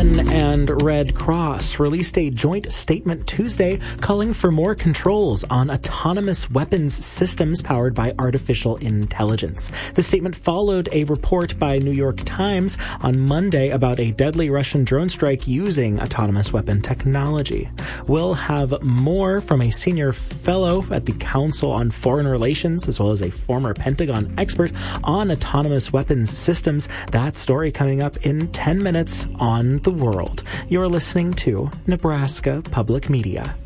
UN and Red Cross released a joint statement Tuesday calling for more controls on autonomous weapons systems powered by artificial intelligence. The statement followed a report by New York Times on Monday about a deadly Russian drone strike using autonomous weapon technology. We'll have more from a senior fellow at the Council on Foreign Relations, as well as a former Pentagon expert on autonomous weapons systems. That story coming up in 10 minutes on The World. You're listening to Nebraska Public Media.